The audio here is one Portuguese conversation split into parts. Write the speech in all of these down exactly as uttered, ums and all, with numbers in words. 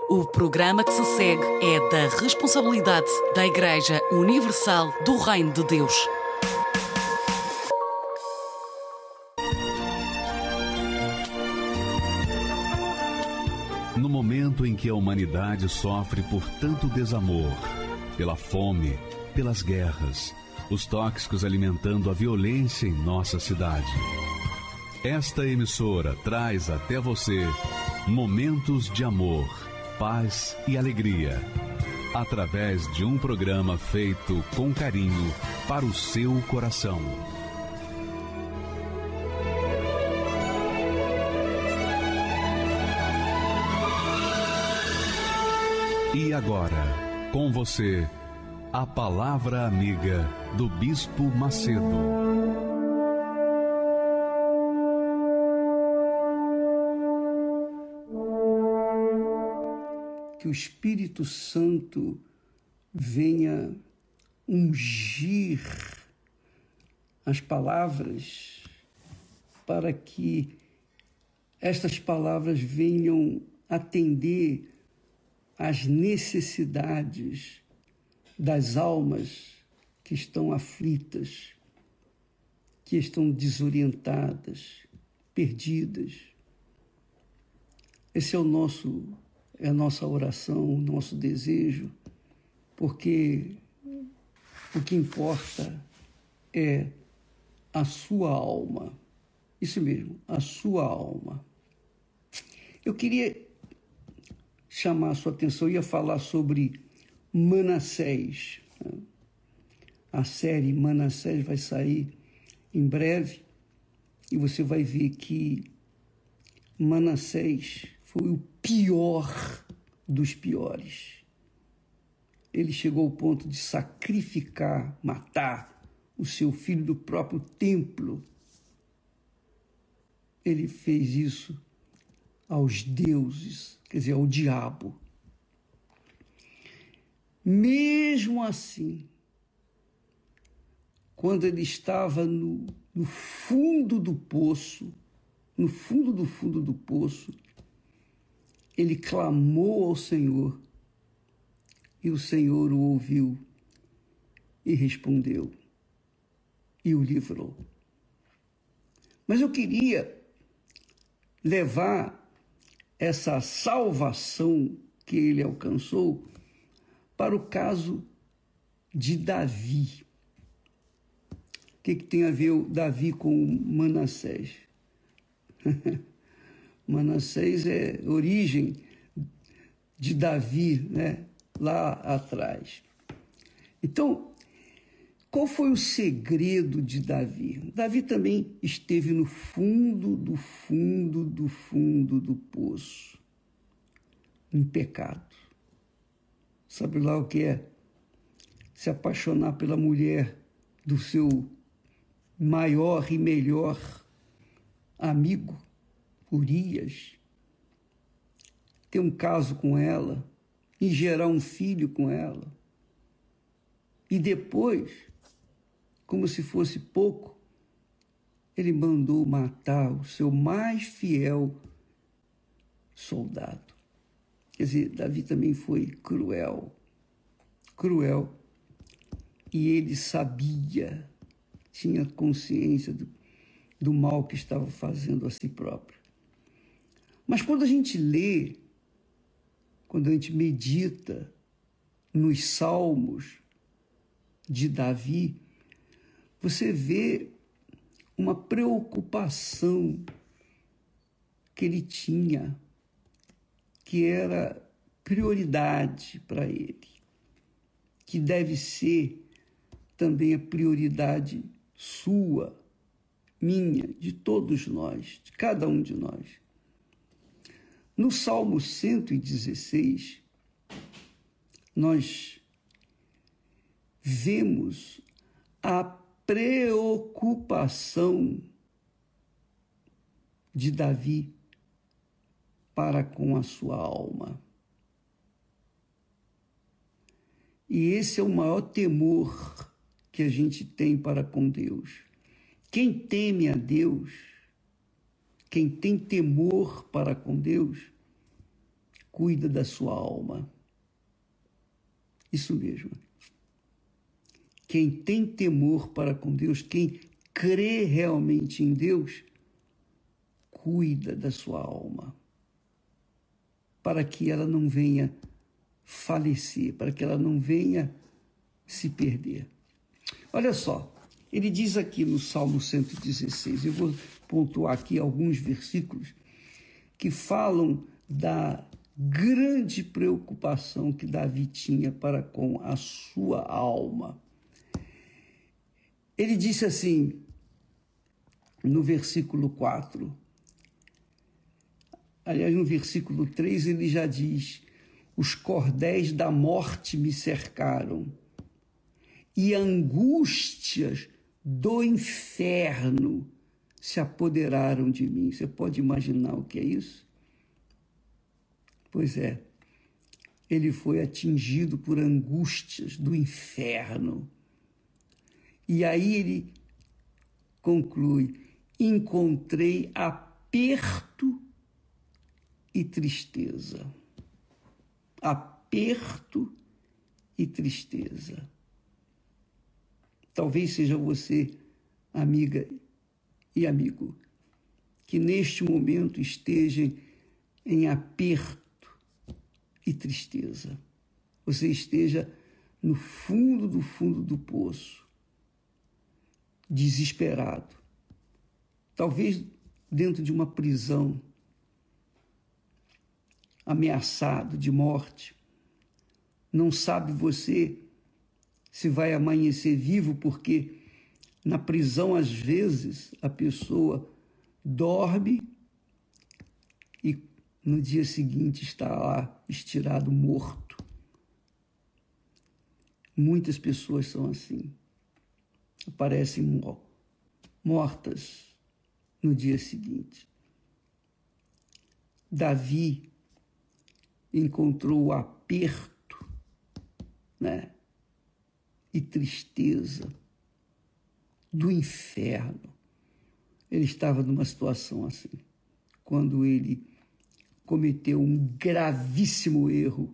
O programa que se segue é da responsabilidade da Igreja Universal do Reino de Deus. No momento em que a humanidade sofre por tanto desamor, pela fome, pelas guerras, os tóxicos alimentando a violência em nossa cidade, esta emissora traz até você momentos de amor, paz e alegria, através de um programa feito com carinho para o seu coração. E agora, com você, a Palavra Amiga do Bispo Macedo. Que o Espírito Santo venha ungir as palavras para que estas palavras venham atender às necessidades das almas que estão aflitas, que estão desorientadas, perdidas. Esse é o nosso É a nossa oração, o nosso desejo, porque o que importa é a sua alma. Isso mesmo, a sua alma. Eu queria chamar a sua atenção, eu ia falar sobre Manassés. A série Manassés vai sair em breve e você vai ver que Manassés foi o pior dos piores. Ele chegou ao ponto de sacrificar, matar o seu filho do próprio templo. Ele fez isso aos deuses, quer dizer, ao diabo. Mesmo assim, quando ele estava no, no fundo do poço, no fundo do fundo do poço, ele clamou ao Senhor e o Senhor o ouviu e respondeu e o livrou. Mas eu queria levar essa salvação que ele alcançou para o caso de Davi. O que, que tem a ver o Davi com Manassés? Manassés é origem de Davi, né? Lá atrás. Então, qual foi o segredo de Davi? Davi também esteve no fundo do fundo do fundo do poço, em pecado. Sabe lá o que é? Se apaixonar pela mulher do seu maior e melhor amigo, Urias, ter um caso com ela e gerar um filho com ela. E depois, como se fosse pouco, ele mandou matar o seu mais fiel soldado. Quer dizer, Davi também foi cruel, cruel. E ele sabia, tinha consciência do, do mal que estava fazendo a si próprio. Mas quando a gente lê, quando a gente medita nos salmos de Davi, você vê uma preocupação que ele tinha, que era prioridade para ele, que deve ser também a prioridade sua, minha, de todos nós, de cada um de nós. No Salmo cento e dezesseis, nós vemos a preocupação de Davi para com a sua alma. E esse é o maior temor que a gente tem para com Deus. Quem teme a Deus, quem tem temor para com Deus, cuida da sua alma. Isso mesmo. Quem tem temor para com Deus, quem crê realmente em Deus, cuida da sua alma, para que ela não venha falecer, para que ela não venha se perder. Olha só, ele diz aqui no Salmo cento e dezesseis, eu vou pontuar aqui alguns versículos que falam da grande preocupação que Davi tinha para com a sua alma. Ele disse assim, no versículo quatro, aliás, no versículo três, ele já diz: os cordéis da morte me cercaram e angústias do inferno se apoderaram de mim. Você pode imaginar o que é isso? Pois é, ele foi atingido por angústias do inferno. E aí ele conclui: encontrei aperto e tristeza. Aperto e tristeza. Talvez seja você, amiga e amigo, que neste momento esteja em aperto e tristeza. Você esteja no fundo do fundo do poço, desesperado. Talvez dentro de uma prisão, ameaçado de morte. Não sabe você se vai amanhecer vivo, porque na prisão, às vezes, a pessoa dorme e no dia seguinte está lá estirado, morto. Muitas pessoas são assim. Aparecem mortas no dia seguinte. Davi encontrou o aperto, né, e tristeza do inferno. Ele estava numa situação assim, quando ele cometeu um gravíssimo erro,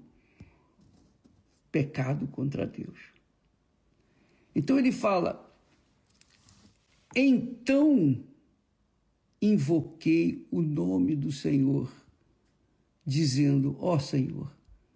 pecado contra Deus. Então ele fala: então invoquei o nome do Senhor, dizendo: ó Senhor,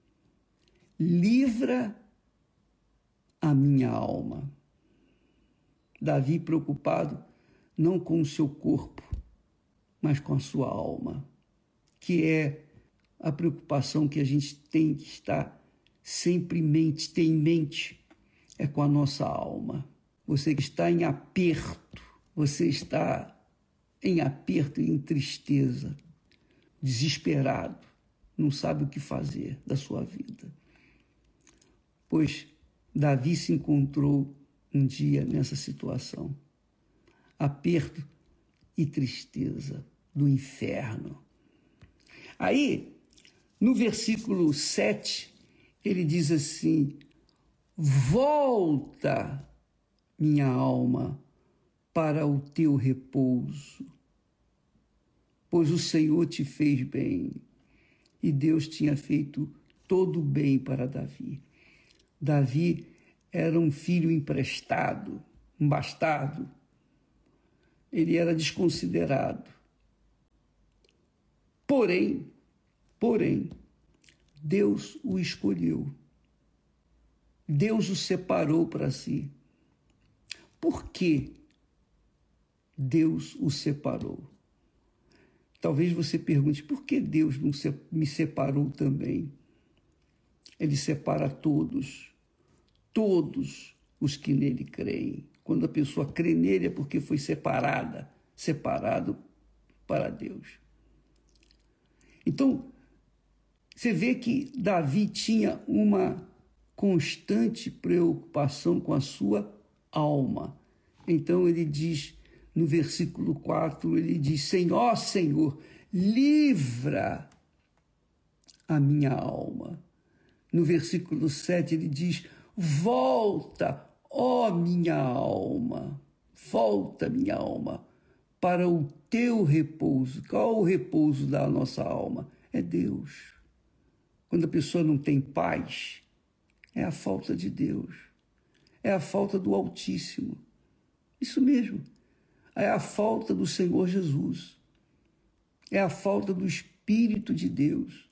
livra a minha alma. Davi preocupado não com o seu corpo, mas com a sua alma, que é a preocupação que a gente tem que estar sempre em mente, ter em mente, é com a nossa alma. Você que está em aperto, você está em aperto e em tristeza, desesperado, não sabe o que fazer da sua vida. Pois Davi se encontrou um dia nessa situação, aperto e tristeza do inferno. Aí, no versículo sete, ele diz assim: volta, minha alma, para o teu repouso, pois o Senhor te fez bem. E Deus tinha feito todo o bem para Davi. Davi era um filho emprestado, um bastardo. Ele era desconsiderado. Porém, porém, Deus o escolheu. Deus o separou para si. Por que Deus o separou? Talvez você pergunte: por que Deus não me separou também? Ele separa todos, todos os que nele creem. Quando a pessoa crê nele é porque foi separada, separado para Deus. Então, você vê que Davi tinha uma constante preocupação com a sua alma. Então ele diz, no versículo quatro, ele diz: Senhor, Senhor, livra a minha alma. No versículo sete ele diz: volta, ó minha alma, volta, minha alma, para o teu repouso. Qual o repouso da nossa alma? É Deus. quando a pessoa não tem paz, é a falta de Deus, é a falta do Altíssimo. Isso mesmo, é a falta do Senhor Jesus, é a falta do Espírito de Deus.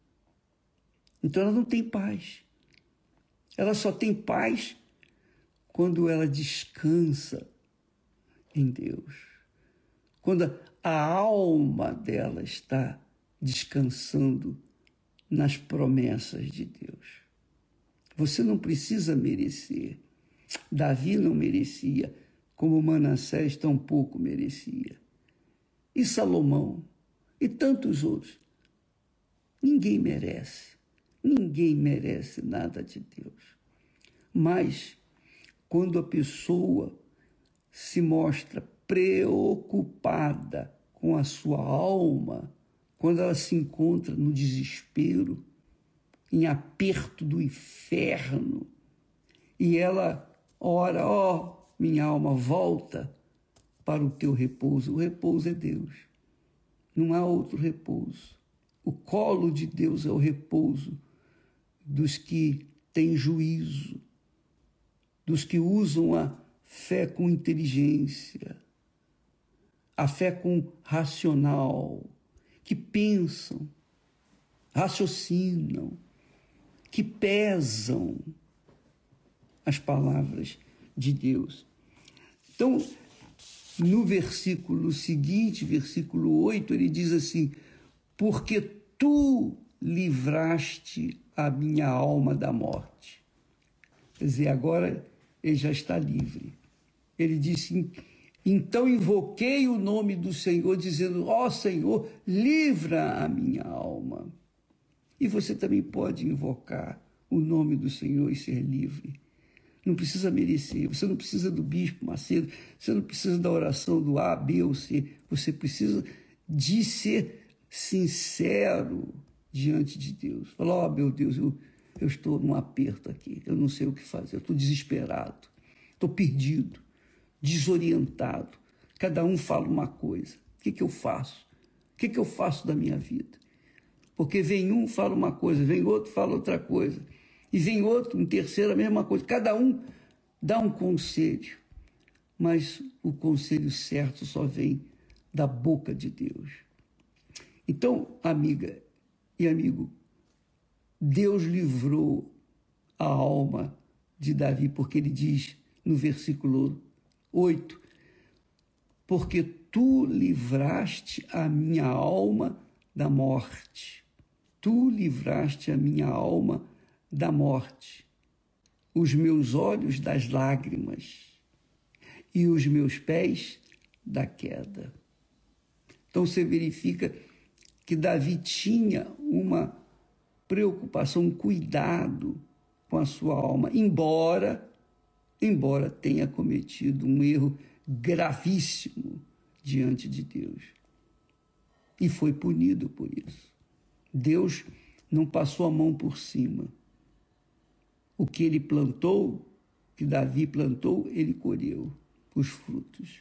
Então ela não tem paz. Ela só tem paz quando ela descansa em Deus, quando a alma dela está descansando nas promessas de Deus. Você não precisa merecer. Davi não merecia, como Manassés tampouco merecia. E Salomão, e tantos outros. Ninguém merece. Ninguém merece nada de Deus. Mas, quando a pessoa se mostra preocupada com a sua alma, quando ela se encontra no desespero, em aperto do inferno, e ela ora, ó, oh, minha alma, volta para o teu repouso. O repouso é Deus. Não há outro repouso. O colo de Deus é o repouso dos que têm juízo, dos que usam a fé com inteligência, a fé com racional, que pensam, raciocinam, que pesam as palavras de Deus. Então, no versículo seguinte, versículo oito, ele diz assim: porque tu livraste a minha alma da morte. Quer dizer, agora ele já está livre. Ele disse: então invoquei o nome do Senhor, dizendo: ó Senhor, livra a minha alma. E você também pode invocar o nome do Senhor e ser livre. Não precisa merecer, você não precisa do bispo Macedo, você não precisa da oração do A, B ou C, você precisa de ser sincero diante de Deus. Falar: ó, meu Deus, eu, eu estou num aperto aqui, eu não sei o que fazer, eu estou desesperado, estou perdido, desorientado. Cada um fala uma coisa. O que, que eu faço? O que, que eu faço da minha vida? Porque vem um, fala uma coisa, vem outro, fala outra coisa. E vem outro, um terceiro, a mesma coisa. Cada um dá um conselho. Mas o conselho certo só vem da boca de Deus. Então, amiga e amigo, Deus livrou a alma de Davi, porque ele diz no versículo oito, porque tu livraste a minha alma da morte. Tu livraste a minha alma da morte, os meus olhos das lágrimas e os meus pés da queda. Então você verifica que Davi tinha uma preocupação, um cuidado com a sua alma, embora, embora tenha cometido um erro gravíssimo diante de Deus. E foi punido por isso. Deus não passou a mão por cima. O que ele plantou, que Davi plantou, ele colheu os frutos.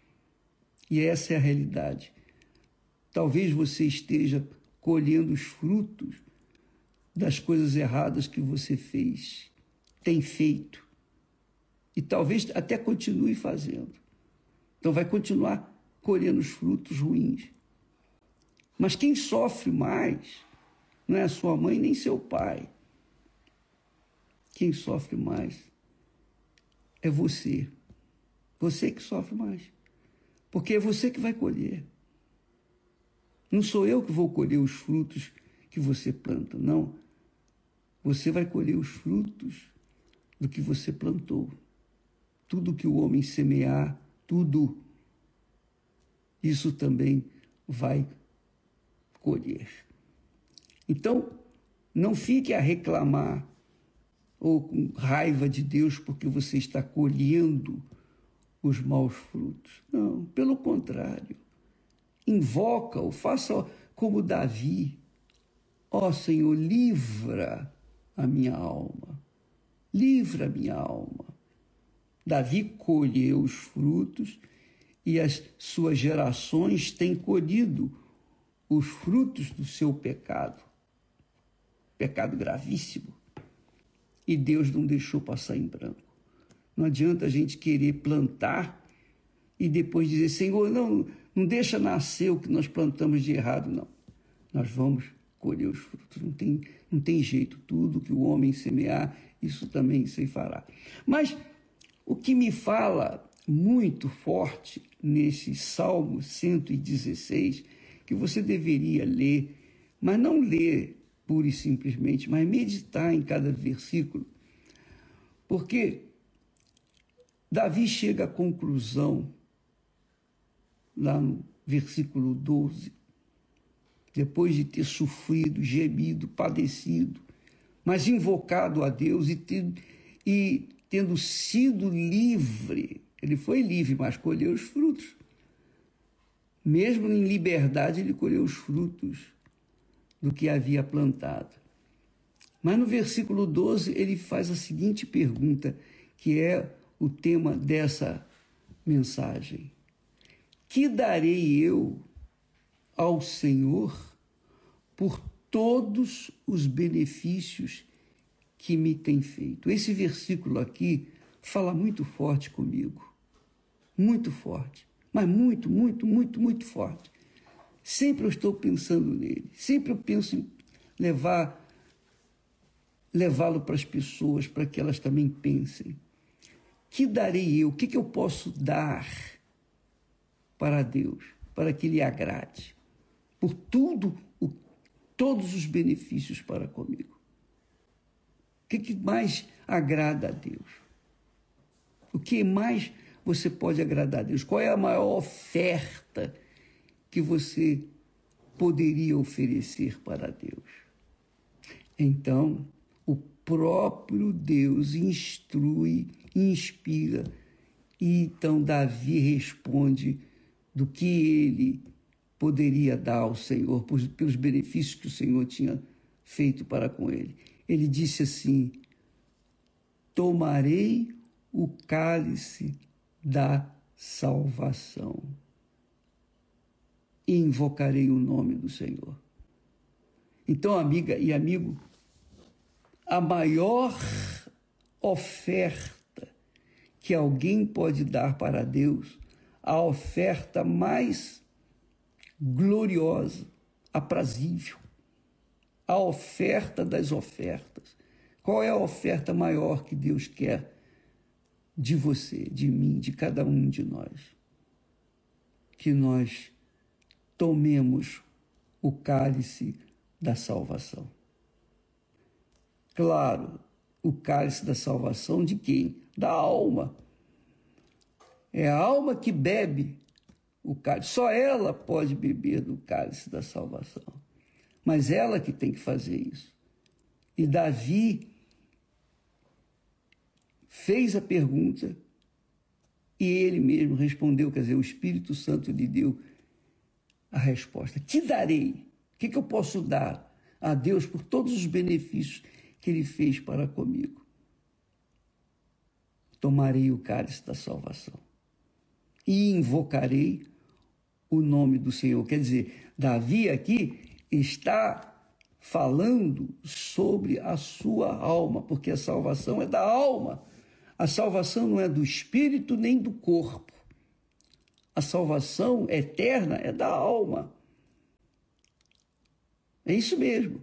E essa é a realidade. Talvez você esteja colhendo os frutos das coisas erradas que você fez, tem feito. E talvez até continue fazendo. Então vai continuar colhendo os frutos ruins. Mas quem sofre mais não é a sua mãe nem seu pai. Quem sofre mais é você. Você que sofre mais. Porque é você que vai colher. Não sou eu que vou colher os frutos que você planta, não. Você vai colher os frutos do que você plantou. Tudo que o homem semear, tudo, isso também vai colher. Então, não fique a reclamar ou com raiva de Deus porque você está colhendo os maus frutos. Não, pelo contrário. Invoca-o, faça como Davi. Ó Senhor, livra a minha alma. Livra a minha alma. Davi colheu os frutos e as suas gerações têm colhido os frutos do seu pecado. pecado gravíssimo. E Deus não deixou passar em branco. Não adianta a gente querer plantar e depois dizer, Senhor, não, não deixa nascer o que nós plantamos de errado, não. Nós vamos colher os frutos. Não tem, não tem jeito. Tudo que o homem semear, isso também se fará. Mas o que me fala muito forte nesse Salmo cento e dezesseis, que você deveria ler, mas não ler pura e simplesmente, mas meditar em cada versículo, porque Davi chega à conclusão, lá no versículo doze, depois de ter sofrido, gemido, padecido, mas invocado a Deus e, ter, e tendo sido livre, ele foi livre, mas colheu os frutos. Mesmo em liberdade, ele colheu os frutos do que havia plantado. Mas no versículo doze, ele faz a seguinte pergunta, que é o tema dessa mensagem. Que darei eu ao Senhor por todos os benefícios que me tem feito? Esse versículo aqui fala muito forte comigo. Muito forte. Mas muito, muito, muito, muito forte. Sempre eu estou pensando nele. Sempre eu penso em levar, levá-lo para as pessoas, para que elas também pensem. Que darei eu? O que, que eu posso dar para Deus, para que Ele agrade? Por tudo, o, todos os benefícios para comigo. O que, que mais agrada a Deus? O que mais você pode agradar a Deus? Qual é a maior oferta que você poderia oferecer para Deus? Então, o próprio Deus instrui, inspira, e então Davi responde do que ele poderia dar ao Senhor, pelos benefícios que o Senhor tinha feito para com ele. Ele disse assim, tomarei o cálice da salvação e invocarei o nome do Senhor. Então, amiga e amigo, a maior oferta que alguém pode dar para Deus, a oferta mais gloriosa, aprazível, a oferta das ofertas. Qual é a oferta maior que Deus quer de você, de mim, de cada um de nós? Que nós tomemos o cálice da salvação. Claro, o cálice da salvação de quem? Da alma. É a alma que bebe o cálice. Só ela pode beber do cálice da salvação. Mas ela que tem que fazer isso. E Davi fez a pergunta e ele mesmo respondeu, quer dizer, o Espírito Santo lhe deu a resposta. Que darei? O que, que eu posso dar a Deus por todos os benefícios que Ele fez para comigo? Tomarei o cálice da salvação e invocarei o nome do Senhor. Quer dizer, Davi aqui está falando sobre a sua alma, porque a salvação é da alma. A salvação não é do espírito nem do corpo. A salvação eterna é da alma. É isso mesmo.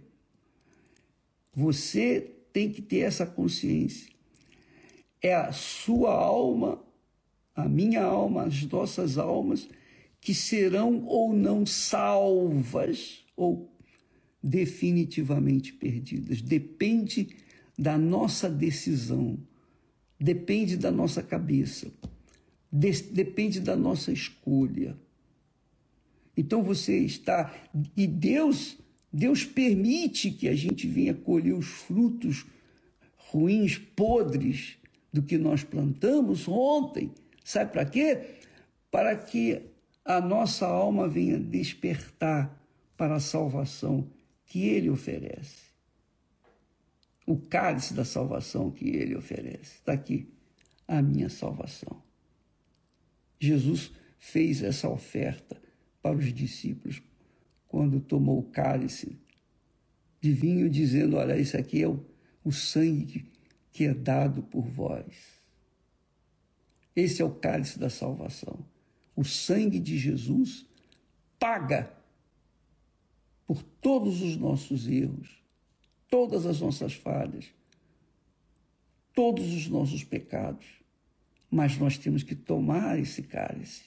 Você tem que ter essa consciência. É a sua alma, a minha alma, as nossas almas, que serão ou não salvas ou definitivamente perdidas. Depende da nossa decisão, depende da nossa cabeça, de- depende da nossa escolha. Então você está... E Deus, Deus permite que a gente venha colher os frutos ruins, podres, do que nós plantamos ontem. Sabe para quê? Para que a nossa alma venha despertar para a salvação que Ele oferece. O cálice da salvação que Ele oferece. Está aqui, a minha salvação. Jesus fez essa oferta para os discípulos quando tomou o cálice de vinho, dizendo: olha, isso aqui é o, o sangue que, que é dado por vós. Esse é o cálice da salvação. O sangue de Jesus paga por todos os nossos erros, todas as nossas falhas, todos os nossos pecados. Mas nós temos que tomar esse cálice.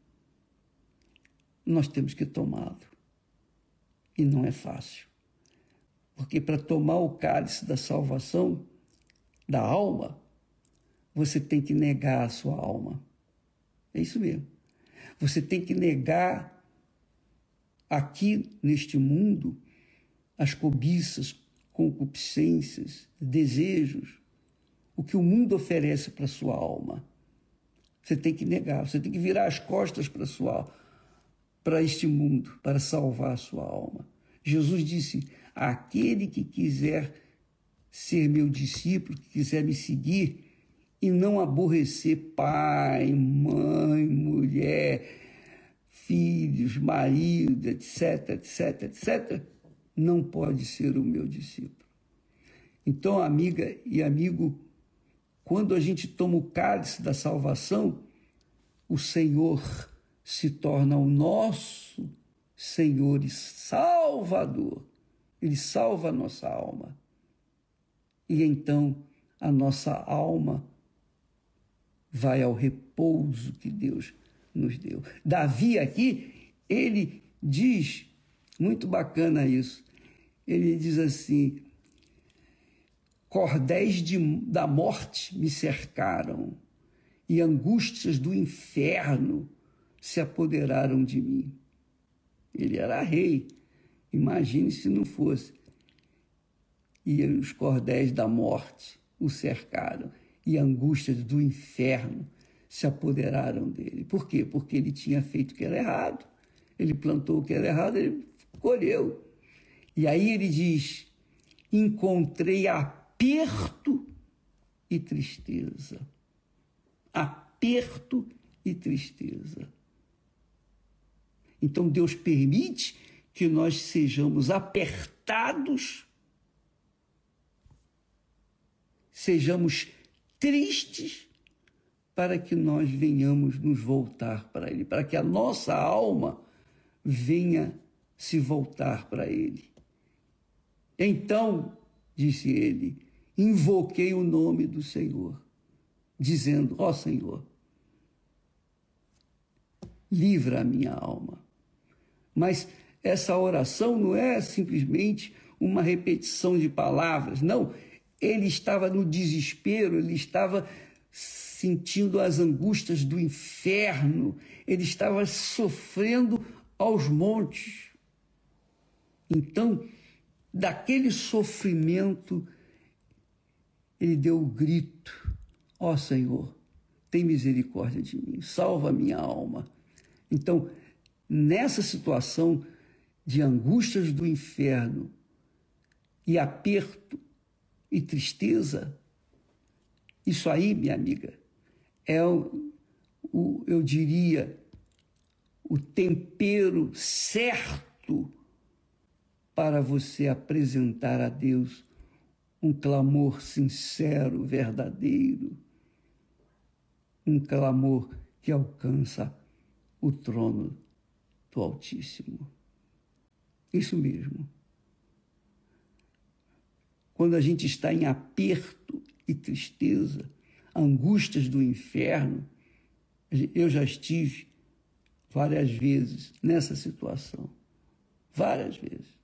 Nós temos que tomá-lo. E não é fácil. Porque para tomar o cálice da salvação da alma, você tem que negar a sua alma. É isso mesmo. Você tem que negar aqui neste mundo as cobiças, concupiscências, desejos, o que o mundo oferece para a sua alma. Você tem que negar, você tem que virar as costas para a sua, para este mundo, para salvar a sua alma. Jesus disse: aquele que quiser ser meu discípulo, que quiser me seguir e não aborrecer pai, mãe, mulher, filhos, marido, etc, etc, etc, não pode ser o meu discípulo. Então, amiga e amigo, quando a gente toma o cálice da salvação, o Senhor se torna o nosso Senhor e Salvador. Ele salva a nossa alma. E então a nossa alma vai ao repouso que Deus nos deu. Davi aqui, ele diz, muito bacana isso, ele diz assim: cordéis de, da morte me cercaram e angústias do inferno se apoderaram de mim. Ele era rei, imagine se não fosse. E os cordéis da morte o cercaram e angústias do inferno se apoderaram dele. Por quê? Porque ele tinha feito o que era errado. Ele plantou o que era errado, ele colheu. E aí ele diz: encontrei aperto e tristeza. Aperto e tristeza. Então Deus permite que nós sejamos apertados, sejamos tristes, para que nós venhamos nos voltar para Ele, para que a nossa alma venha se voltar para Ele. Então, disse ele, invoquei o nome do Senhor, dizendo: ó Senhor, livra a minha alma. Mas essa oração não é simplesmente uma repetição de palavras, não. Ele estava no desespero, ele estava sentindo as angústias do inferno, ele estava sofrendo aos montes. Então, daquele sofrimento, ele deu o grito: ó Senhor, tem misericórdia de mim, salva a minha alma. Então, nessa situação de angústias do inferno e aperto e tristeza, isso aí, minha amiga, é o, o eu diria, o tempero certo para você apresentar a Deus um clamor sincero, verdadeiro, um clamor que alcança o trono do Altíssimo. Isso mesmo. Quando a gente está em aperto e tristeza, angústias do inferno, eu já estive várias vezes nessa situação, várias vezes.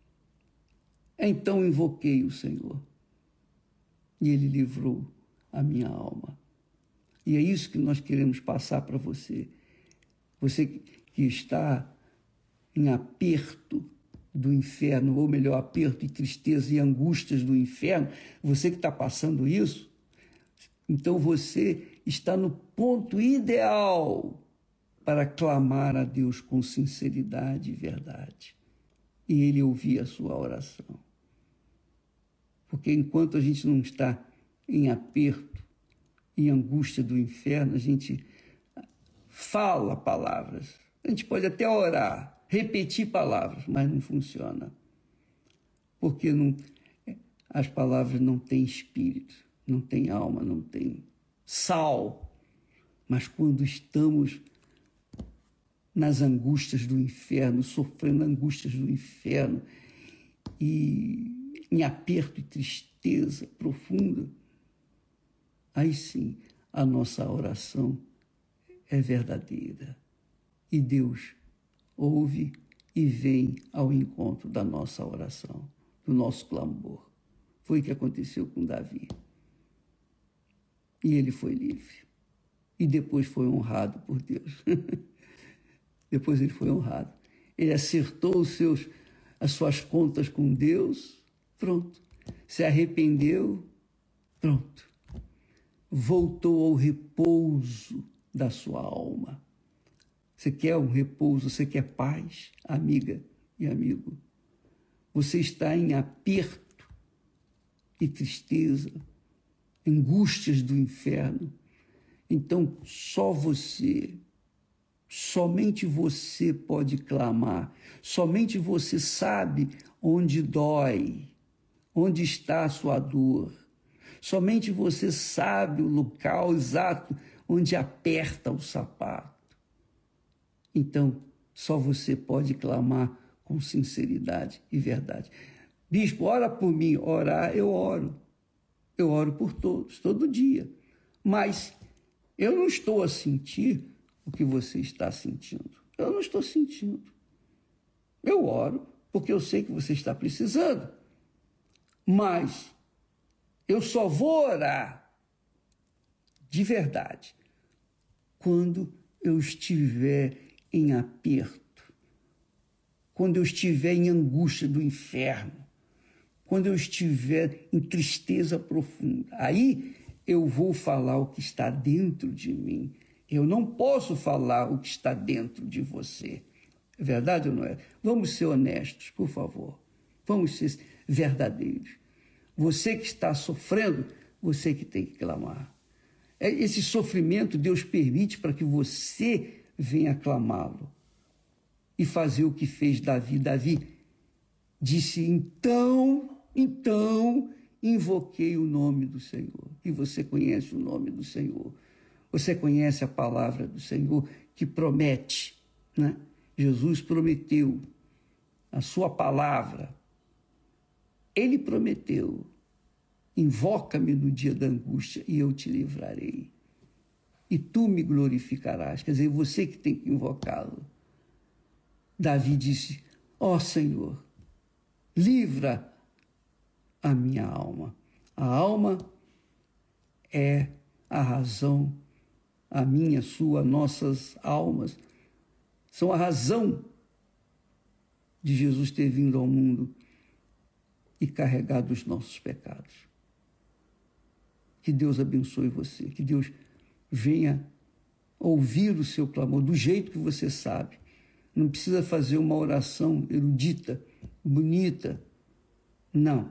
Então invoquei o Senhor e Ele livrou a minha alma. E é isso que nós queremos passar para você. Você que está em aperto do inferno, ou melhor, aperto e tristeza e angústias do inferno, você que está passando isso, então você está no ponto ideal para clamar a Deus com sinceridade e verdade. E Ele ouvir a sua oração. Porque enquanto a gente não está em aperto e angústia do inferno, a gente fala palavras. A gente pode até orar, repetir palavras, mas não funciona. porque não, as palavras não têm espírito, não têm alma, não têm sal. Mas quando estamos nas angústias do inferno, sofrendo angústias do inferno, e em aperto e tristeza profunda, aí sim a nossa oração é verdadeira. E Deus ouve e vem ao encontro da nossa oração, do nosso clamor. Foi o que aconteceu com Davi. E ele foi livre. E depois foi honrado por Deus. Depois ele foi honrado. Ele acertou os seus, as suas contas com Deus, pronto. Se arrependeu, pronto. Voltou ao repouso da sua alma. Você quer um repouso, você quer paz, amiga e amigo? Você está em aperto e tristeza, angústias do inferno. Então, só você, somente você pode clamar, somente você sabe onde dói, onde está a sua dor. Somente você sabe o local exato onde aperta o sapato. Então, só você pode clamar com sinceridade e verdade. Bispo, ora por mim. Orar, eu oro. Eu oro por todos, todo dia. Mas eu não estou a sentir o que você está sentindo. Eu não estou sentindo. Eu oro porque eu sei que você está precisando. Mas eu só vou orar de verdade quando eu estiver em aperto, quando eu estiver em angústia do inferno, quando eu estiver em tristeza profunda. Aí eu vou falar o que está dentro de mim. Eu não posso falar o que está dentro de você. É verdade ou não é? Vamos ser honestos, por favor. Vamos ser verdadeiros. Você que está sofrendo, você que tem que clamar. Esse sofrimento Deus permite para que você venha clamá-lo e fazer o que fez Davi. Davi disse, então, então, invoquei o nome do Senhor. E você conhece o nome do Senhor. Você conhece a palavra do Senhor que promete, né? Jesus prometeu a sua palavra. Ele prometeu, invoca-me no dia da angústia e eu te livrarei. E tu me glorificarás. Quer dizer, você que tem que invocá-lo. Davi disse, ó Senhor, livra a minha alma. A alma é a razão, a minha, a sua, nossas almas são a razão de Jesus ter vindo ao mundo e carregado os nossos pecados. Que Deus abençoe você, que Deus venha ouvir o seu clamor do jeito que você sabe. Não precisa fazer uma oração erudita, bonita. Não.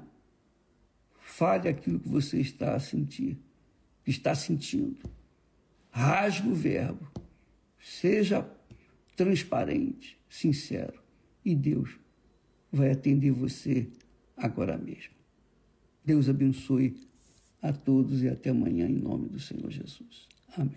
Fale aquilo que você está a sentir, que está sentindo. Rasgue o verbo. Seja transparente, sincero. E Deus vai atender você agora mesmo. Deus abençoe a todos e até amanhã, em nome do Senhor Jesus.